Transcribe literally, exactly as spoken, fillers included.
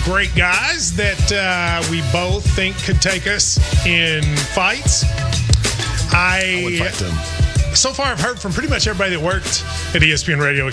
great guys that uh, we both think could take us in fights. I, I would fight them. So far, I've heard from pretty much everybody that worked at E S P N Radio